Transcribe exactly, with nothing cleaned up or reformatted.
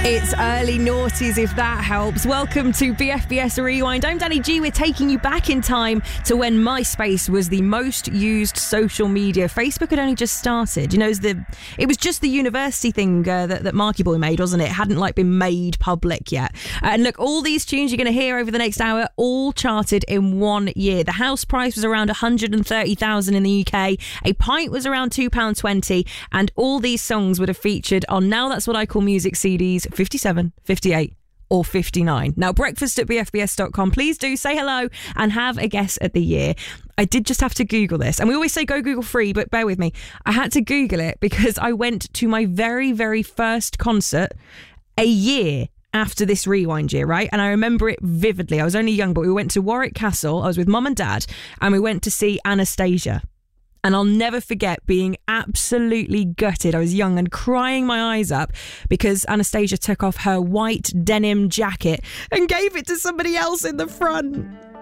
It's early noughties, if that helps. Welcome to B F B S Rewind. I'm Danny G. We're taking you back in time to when MySpace was the most used social media. Facebook had only just started. You know, it was, the, it was just the university thing uh, that, that Marky Boy made, wasn't it? It hadn't like been made public yet. Uh, and look, all these tunes you're going to hear over the next hour, all charted in one year. The house price was around one hundred thirty thousand in the U K. A pint was around two pounds twenty. And all these songs would have featured on Now That's What I Call Music C Ds, fifty-seven, fifty-eight or fifty-nine. Now, breakfast at b f b s dot com. Please do say hello and have a guess at the year. I did just have to Google this. And we always say go Google free, but bear with me. I had to Google it because I went to my very, very first concert a year after this Rewind year, right? And I remember it vividly. I was only young, but we went to Warwick Castle. I was with mum and dad and we went to see Anastasia. And I'll never forget being absolutely gutted. I was young and crying my eyes up because Anastasia took off her white denim jacket and gave it to somebody else in the front.